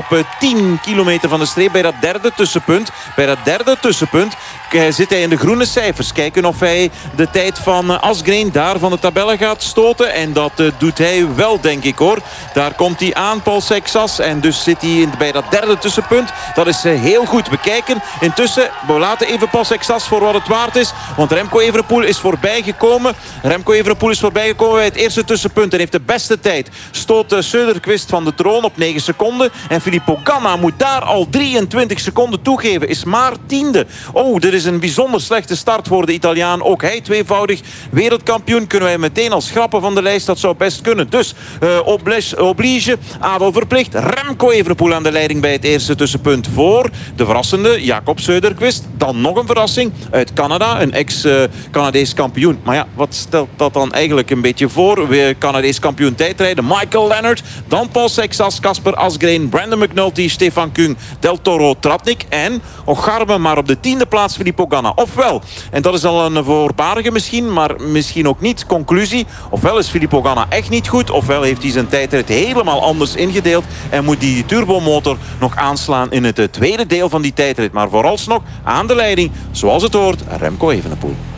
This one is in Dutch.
op 10 kilometer van de streep bij dat derde tussenpunt. Bij dat derde tussenpunt zit hij in de groene cijfers. Kijken of hij de tijd van Asgreen daar van de tabellen gaat stoten. En dat doet hij wel, denk ik hoor. Daar komt hij aan, Paul Seixas. En dus zit hij bij dat derde tussenpunt. Dat is heel goed bekijken. Intussen, we laten even Paul Seixas voor wat het waard is. Want Remco Evenepoel is voorbijgekomen. Remco Evenepoel is voorbijgekomen bij het eerste tussenpunt. En heeft de beste tijd. Stoot Söderqvist van de troon op 9 seconden. En Filippo Ganna moet daar al 23 seconden toegeven. Is maar 10e. Oh, dit is een bijzonder slechte start voor de Italiaan. Ook hij tweevoudig wereldkampioen. Kunnen wij meteen als schrappen van de lijst. Dat zou best kunnen. Dus oblige, adel verplicht. Remco Evenepoel aan de leiding bij het eerste tussenpunt voor de verrassende Jakob Söderqvist. Dan nog een verrassing uit Canada. Een ex-Canadees kampioen. Maar ja, wat stelt dat dan eigenlijk een beetje voor? Weer Canadees kampioen tijdrijden. Michael Leonard. Dan Paul Seixas, Kasper Asgreen, Brandon McNulty, Stefan Kung, Del Toro, Tratnik en Ocharme. Maar op de 10e plaats Filippo Ganna. Ofwel, en dat is al een voorbarige misschien, maar misschien ook niet. Conclusie, ofwel is Filippo Ganna echt niet goed, ofwel heeft hij zijn tijdrit helemaal anders ingedeeld en moet die turbomotor nog aanslaan in het tweede deel van die tijdrit. Maar vooralsnog aan de leiding, zoals het hoort, Remco Evenepoel.